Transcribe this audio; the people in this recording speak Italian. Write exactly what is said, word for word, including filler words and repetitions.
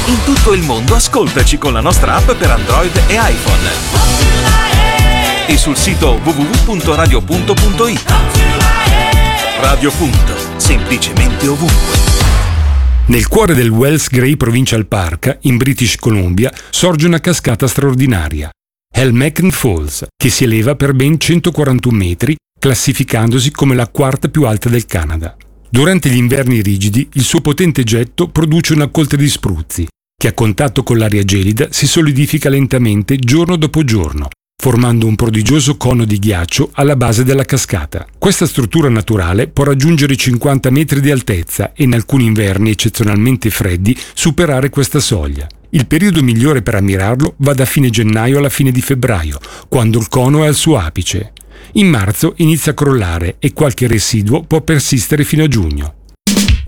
In tutto il mondo ascoltaci con la nostra app per Android e iPhone. E sul sito w w w punto radio punto punto i t. Radio Punto, semplicemente ovunque. Nel cuore del Wells Gray Provincial Park, in British Columbia, sorge una cascata straordinaria, Helmachan Falls, che si eleva per ben centoquarantuno metri, classificandosi come la quarta più alta del Canada. Durante gli inverni rigidi, il suo potente getto produce una coltre di spruzzi, che a contatto con l'aria gelida si solidifica lentamente giorno dopo giorno, formando un prodigioso cono di ghiaccio alla base della cascata. Questa struttura naturale può raggiungere i cinquanta metri di altezza e in alcuni inverni eccezionalmente freddi superare questa soglia. Il periodo migliore per ammirarlo va da fine gennaio alla fine di febbraio, quando il cono è al suo apice. In marzo inizia a crollare e qualche residuo può persistere fino a giugno.